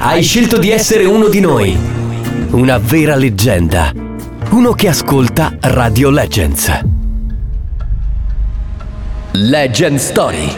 Hai scelto di essere uno di noi. Una vera leggenda. Uno che ascolta Radio Legends. Legend Story.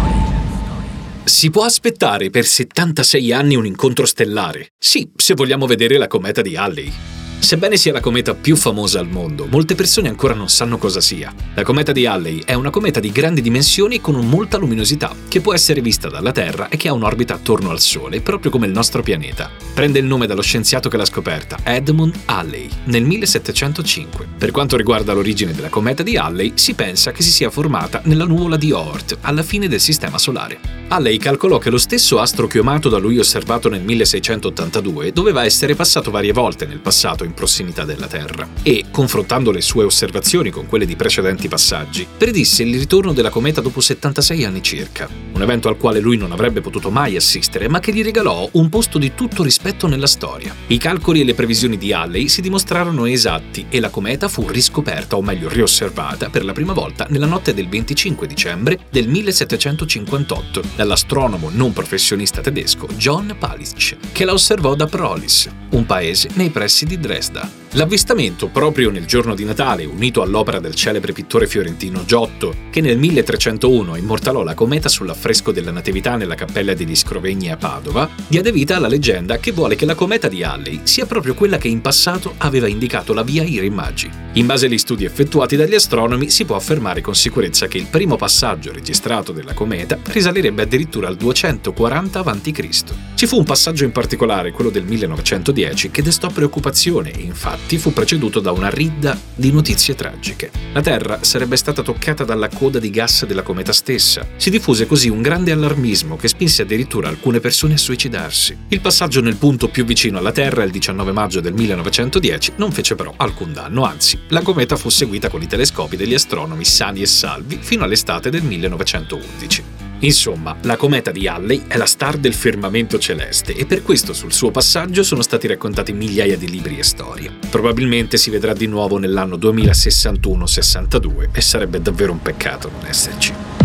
Si può aspettare per 76 anni un incontro stellare? Sì, se vogliamo vedere la cometa di Halley. Sebbene sia la cometa più famosa al mondo, molte persone ancora non sanno cosa sia. La cometa di Halley è una cometa di grandi dimensioni e con molta luminosità, che può essere vista dalla Terra e che ha un'orbita attorno al Sole, proprio come il nostro pianeta. Prende il nome dallo scienziato che l'ha scoperta, Edmund Halley, nel 1705. Per quanto riguarda l'origine della cometa di Halley, si pensa che si sia formata nella nuvola di Oort, alla fine del Sistema Solare. Halley calcolò che lo stesso astro chiomato da lui osservato nel 1682 doveva essere passato varie volte nel passato in prossimità della Terra e, confrontando le sue osservazioni con quelle di precedenti passaggi, predisse il ritorno della cometa dopo 76 anni circa, un evento al quale lui non avrebbe potuto mai assistere, ma che gli regalò un posto di tutto rispetto nella storia. I calcoli e le previsioni di Halley si dimostrarono esatti e la cometa fu riscoperta, o meglio riosservata, per la prima volta nella notte del 25 dicembre del 1758 dall'astronomo non professionista tedesco John Pallich, che la osservò da Prolis, un paese nei pressi di Dresda. L'avvistamento, proprio nel giorno di Natale, unito all'opera del celebre pittore fiorentino Giotto, che nel 1301 immortalò la cometa sull'affresco della Natività nella cappella degli Scrovegni a Padova, diede vita alla leggenda che vuole che la cometa di Halley sia proprio quella che in passato aveva indicato la via Iri-Maggi. In base agli studi effettuati dagli astronomi, si può affermare con sicurezza che il primo passaggio registrato della cometa risalirebbe addirittura al 240 a.C. Ci fu un passaggio in particolare, quello del 1910, che destò preoccupazione e infatti fu preceduto da una ridda di notizie tragiche. La Terra sarebbe stata toccata dalla coda di gas della cometa stessa. Si diffuse così un grande allarmismo che spinse addirittura alcune persone a suicidarsi. Il passaggio nel punto più vicino alla Terra, il 19 maggio del 1910, non fece però alcun danno, anzi, la cometa fu seguita con i telescopi degli astronomi sani e salvi fino all'estate del 1911. Insomma, la cometa di Halley è la star del firmamento celeste e per questo sul suo passaggio sono stati raccontati migliaia di libri e storie. Probabilmente si vedrà di nuovo nell'anno 2061-62 e sarebbe davvero un peccato non esserci.